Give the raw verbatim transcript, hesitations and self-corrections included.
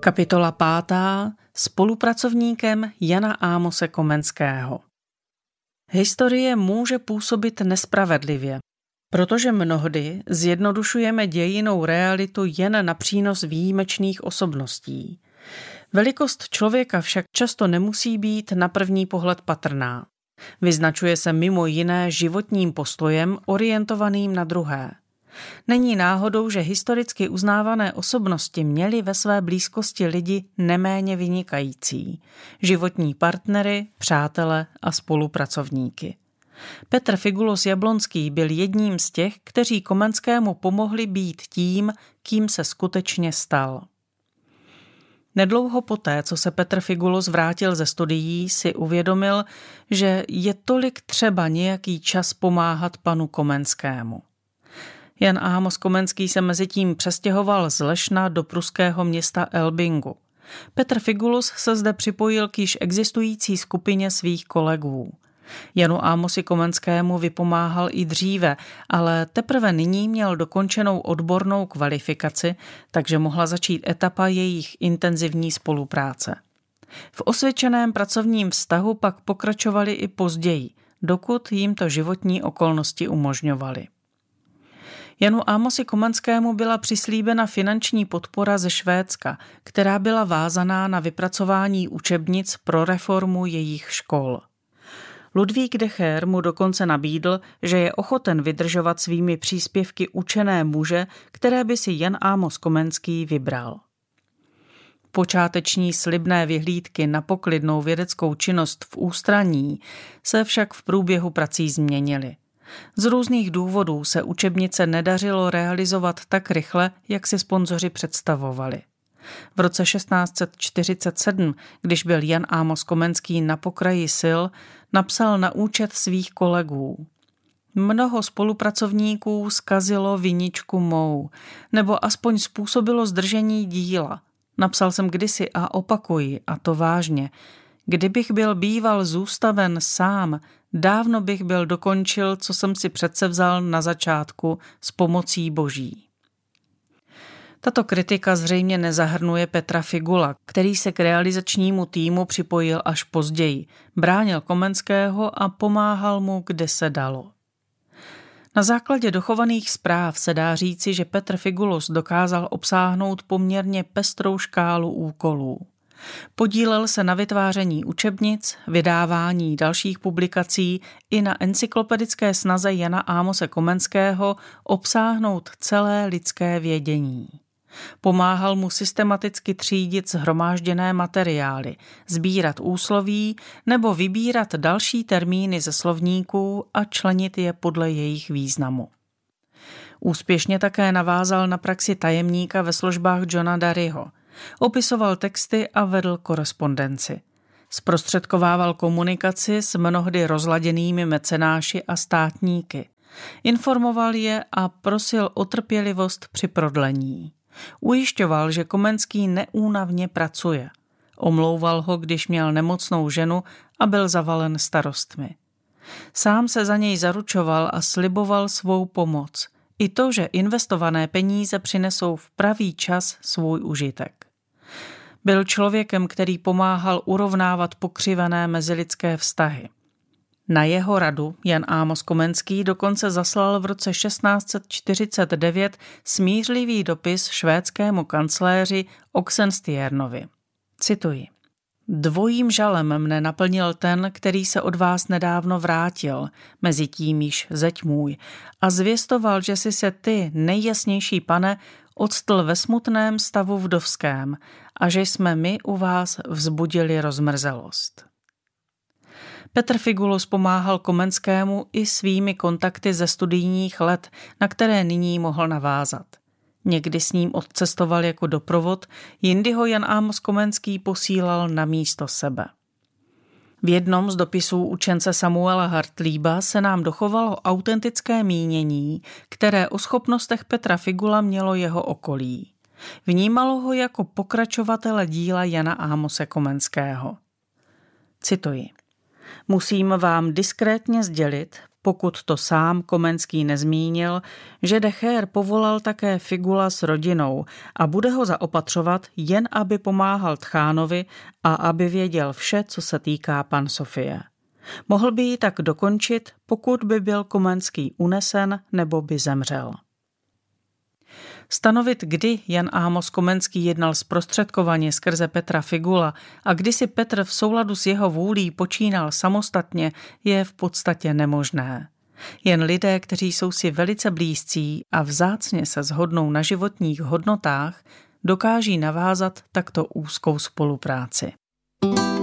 Kapitola pátá. Spolupracovníkem Jana Ámose Komenského. Historie může působit nespravedlivě, protože mnohdy zjednodušujeme dějinnou realitu jen na přínos výjimečných osobností. Velikost člověka však často nemusí být na první pohled patrná. Vyznačuje se mimo jiné životním postojem orientovaným na druhé. Není náhodou, že historicky uznávané osobnosti měly ve své blízkosti lidi neméně vynikající, životní partnery, přátele a spolupracovníky. Petr Figulus Jablonský byl jedním z těch, kteří Komenskému pomohli být tím, kým se skutečně stal. Nedlouho poté, co se Petr Figulus vrátil ze studií, si uvědomil, že je tolik třeba nějaký čas pomáhat panu Komenskému. Jan Ámos Komenský se mezitím přestěhoval z Lešna do pruského města Elbingu. Petr Figulus se zde připojil k již existující skupině svých kolegů. Janu Ámosi Komenskému vypomáhal i dříve, ale teprve nyní měl dokončenou odbornou kvalifikaci, takže mohla začít etapa jejich intenzivní spolupráce. V osvědčeném pracovním vztahu pak pokračovali i později, dokud jim to životní okolnosti umožňovaly. Janu Ámosi Komenskému byla přislíbena finanční podpora ze Švédska, která byla vázaná na vypracování učebnic pro reformu jejich škol. Ludvík Decher mu dokonce nabídl, že je ochoten vydržovat svými příspěvky učené muže, které by si Jan Ámos Komenský vybral. Počáteční slibné vyhlídky na poklidnou vědeckou činnost v ústraní se však v průběhu prací změnily. Z různých důvodů se učebnice nedařilo realizovat tak rychle, jak si sponzoři představovali. V roce šestnáct set čtyřicet sedm, když byl Jan Ámos Komenský na pokraji sil, napsal na účet svých kolegů: Mnoho spolupracovníků zkazilo viničku mou, nebo aspoň způsobilo zdržení díla. Napsal jsem kdysi a opakuji, a to vážně. Kdybych byl býval zůstaven sám, dávno bych byl dokončil, co jsem si předsevzal na začátku s pomocí Boží. Tato kritika zřejmě nezahrnuje Petra Figula, který se k realizačnímu týmu připojil až později, bránil Komenského a pomáhal mu, kde se dalo. Na základě dochovaných zpráv se dá říci, že Petr Figulus dokázal obsáhnout poměrně pestrou škálu úkolů. Podílel se na vytváření učebnic, vydávání dalších publikací i na encyklopedické snaze Jana Ámose Komenského obsáhnout celé lidské vědění. Pomáhal mu systematicky třídit shromážděné materiály, sbírat úsloví nebo vybírat další termíny ze slovníků a členit je podle jejich významu. Úspěšně také navázal na praxi tajemníka ve službách Johna Daryho. Opisoval texty a vedl korespondenci. Zprostředkovával komunikaci s mnohdy rozladěnými mecenáši a státníky. Informoval je a prosil o trpělivost při prodlení. Ujišťoval, že Komenský neúnavně pracuje. Omlouval ho, když měl nemocnou ženu a byl zavalen starostmi. Sám se za něj zaručoval a sliboval svou pomoc. I to, že investované peníze přinesou v pravý čas svůj užitek. Byl člověkem, který pomáhal urovnávat pokřivené mezilidské vztahy. Na jeho radu Jan Ámos Komenský dokonce zaslal v roce šestnáct set čtyřicet devět smířlivý dopis švédskému kancléři Oxenstiernovi. Cituji. Dvojím žalem mne naplnil ten, který se od vás nedávno vrátil, mezi tím již zeď můj, a zvěstoval, že si se ty, nejjasnější pane, odstl ve smutném stavu vdovském a že jsme my u vás vzbudili rozmrzelost. Petr Figulus pomáhal Komenskému i svými kontakty ze studijních let, na které nyní mohl navázat. Někdy s ním odcestoval jako doprovod, jindy ho Jan Ámos Komenský posílal na místo sebe. V jednom z dopisů učence Samuela Hartlíba se nám dochovalo autentické mínění, které o schopnostech Petra Figula mělo jeho okolí. Vnímalo ho jako pokračovatele díla Jana Ámose Komenského. Cituji. Musím vám diskrétně sdělit, pokud to sám Komenský nezmínil, že de Geer povolal také Figula s rodinou a bude ho zaopatřovat, jen aby pomáhal tchánovi a aby věděl vše, co se týká Pan Sofie. Mohl by ji tak dokončit, pokud by byl Komenský unesen nebo by zemřel. Stanovit, kdy Jan Amos Komenský jednal zprostředkovaně skrze Petra Figula a kdy si Petr v souladu s jeho vůlí počínal samostatně, je v podstatě nemožné. Jen lidé, kteří jsou si velice blízcí a vzácně se shodnou na životních hodnotách, dokáží navázat takto úzkou spolupráci.